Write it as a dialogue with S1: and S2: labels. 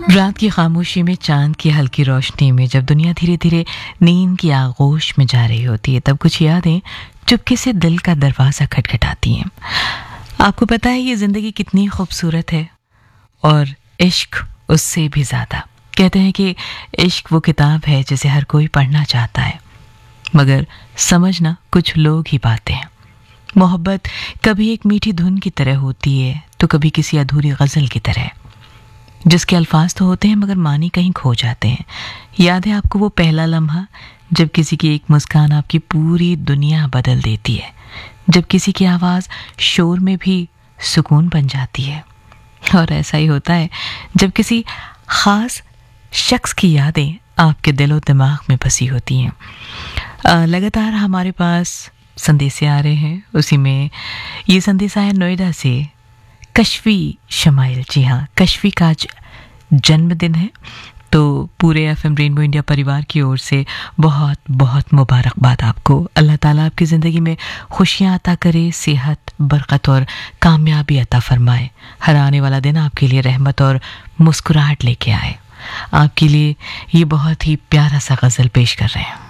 S1: रात की खामोशी में चांद की हल्की रोशनी में जब दुनिया धीरे धीरे नींद की आगोश में जा रही होती है, तब कुछ यादें चुपके से दिल का दरवाज़ा खटखटाती हैं। आपको पता है ये ज़िंदगी कितनी खूबसूरत है और इश्क उससे भी ज़्यादा। कहते हैं कि इश्क वो किताब है जिसे हर कोई पढ़ना चाहता है, मगर समझना कुछ लोग ही पाते हैं। मोहब्बत कभी एक मीठी धुन की तरह होती है तो कभी किसी अधूरी गज़ल की तरह, जिसके अल्फाज तो होते हैं मगर मानी कहीं खो जाते हैं। याद है आपको वो पहला लम्हा जब किसी की एक मुस्कान आपकी पूरी दुनिया बदल देती है, जब किसी की आवाज़ शोर में भी सुकून बन जाती है। और ऐसा ही होता है जब किसी ख़ास शख्स की यादें आपके दिलो दिमाग में बसी होती हैं। लगातार हमारे पास संदेश आ रहे हैं, उसी में ये संदेश आया नोएडा से कशफी शमाइल। जी हाँ, कशफी का आज जन्मदिन है, तो पूरे एफएम रेनबो इंडिया परिवार की ओर से बहुत बहुत मुबारकबाद आपको। अल्लाह ताला आपकी ज़िंदगी में खुशियाँ अता करे, सेहत, बरकत और कामयाबी अता फरमाए। हर आने वाला दिन आपके लिए रहमत और मुस्कुराहट लेके आए। आपके लिए ये बहुत ही प्यारा सा गज़ल पेश कर रहे हैं।